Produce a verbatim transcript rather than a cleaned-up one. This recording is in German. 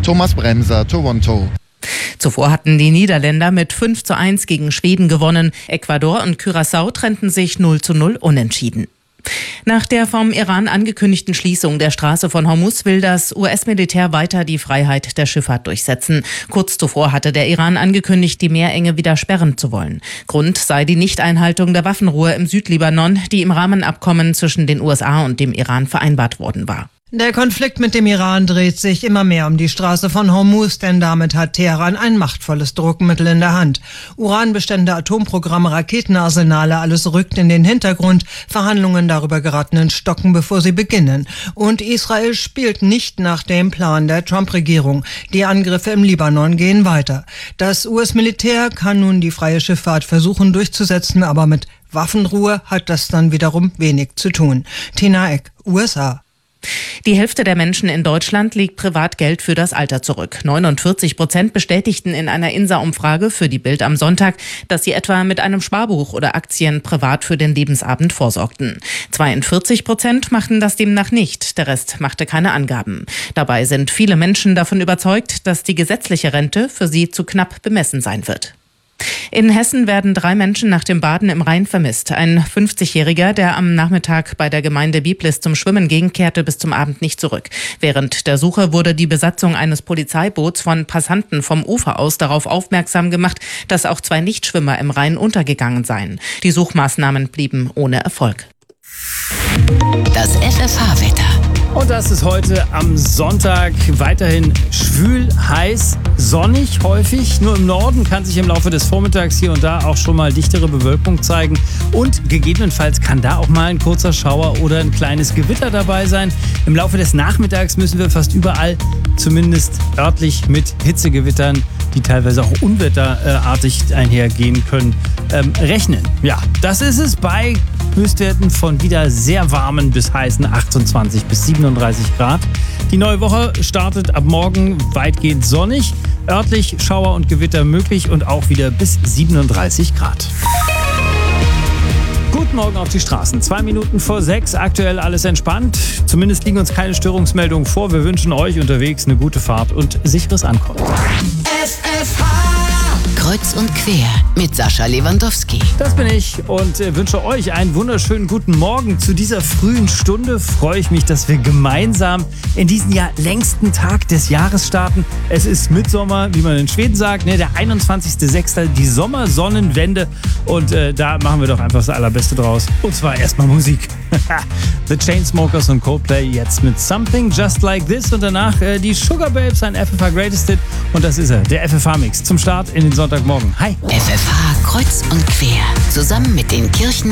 Thomas Bremser, Toronto. Zuvor hatten die Niederländer mit fünf zu eins gegen Schweden gewonnen. Ecuador und Curaçao trennten sich null zu null unentschieden. Nach der vom Iran angekündigten Schließung der Straße von Hormuz will das U S-Militär weiter die Freiheit der Schifffahrt durchsetzen. Kurz zuvor hatte der Iran angekündigt, die Meerenge wieder sperren zu wollen. Grund sei die Nichteinhaltung der Waffenruhe im Südlibanon, die im Rahmenabkommen zwischen den U S A und dem Iran vereinbart worden war. Der Konflikt mit dem Iran dreht sich immer mehr um die Straße von Hormuz, denn damit hat Teheran ein machtvolles Druckmittel in der Hand. Uranbestände, Atomprogramme, Raketenarsenale, alles rückt in den Hintergrund. Verhandlungen darüber geraten ins Stocken, bevor sie beginnen. Und Israel spielt nicht nach dem Plan der Trump-Regierung. Die Angriffe im Libanon gehen weiter. Das U S-Militär kann nun die freie Schifffahrt versuchen durchzusetzen, aber mit Waffenruhe hat das dann wiederum wenig zu tun. Tina Eck, U S A. Die Hälfte der Menschen in Deutschland legt Privatgeld für das Alter zurück. neunundvierzig Prozent bestätigten in einer I N S A-Umfrage für die Bild am Sonntag, dass sie etwa mit einem Sparbuch oder Aktien privat für den Lebensabend vorsorgten. zweiundvierzig Prozent machten das demnach nicht. Der Rest machte keine Angaben. Dabei sind viele Menschen davon überzeugt, dass die gesetzliche Rente für sie zu knapp bemessen sein wird. In Hessen werden drei Menschen nach dem Baden im Rhein vermisst. Ein fünfzigjähriger, der am Nachmittag bei der Gemeinde Biblis zum Schwimmen ging, kehrte bis zum Abend nicht zurück. Während der Suche wurde die Besatzung eines Polizeiboots von Passanten vom Ufer aus darauf aufmerksam gemacht, dass auch zwei Nichtschwimmer im Rhein untergegangen seien. Die Suchmaßnahmen blieben ohne Erfolg. Das F F H-Wetter. Und das ist heute am Sonntag weiterhin schwül, heiß, sonnig häufig. Nur im Norden kann sich im Laufe des Vormittags hier und da auch schon mal dichtere Bewölkung zeigen. Und gegebenenfalls kann da auch mal ein kurzer Schauer oder ein kleines Gewitter dabei sein. Im Laufe des Nachmittags müssen wir fast überall, zumindest örtlich, mit Hitzegewittern, die teilweise auch unwetterartig einhergehen können, ähm, rechnen. Ja, das ist es bei Höchstwerten von wieder sehr warmen bis heißen achtundzwanzig bis siebenunddreißig Grad. Die neue Woche startet ab morgen weitgehend sonnig, örtlich Schauer und Gewitter möglich und auch wieder bis siebenunddreißig Grad. Guten Morgen auf die Straßen. Zwei Minuten vor sechs, aktuell alles entspannt. Zumindest liegen uns keine Störungsmeldungen vor. Wir wünschen euch unterwegs eine gute Fahrt und sicheres Ankommen. F F H Kreuz und quer mit Sascha Lewandowski. Das bin ich und äh, wünsche euch einen wunderschönen guten Morgen. Zu dieser frühen Stunde freue ich mich, dass wir gemeinsam in diesen ja längsten Tag des Jahres starten. Es ist Mitsommer, wie man in Schweden sagt, ne, der einundzwanzigster sechster, die Sommersonnenwende. Und äh, da machen wir doch einfach das Allerbeste draus. Und zwar erstmal Musik. The Chainsmokers und Coldplay jetzt mit Something Just Like This. Und danach äh, die Sugar Babes, ein F F H Greatest Hit. Und das ist er, der F F H-Mix zum Start in den Sonntagmorgen. Hi. F F H Kreuz und quer. Zusammen mit den Kirchen